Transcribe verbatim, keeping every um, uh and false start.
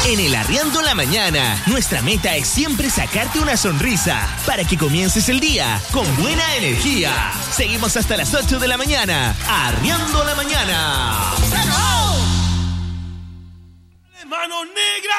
En el Arriando la Mañana, nuestra meta es siempre sacarte una sonrisa para que comiences el día con buena energía. Seguimos hasta las ocho de la mañana. Arriando la Mañana.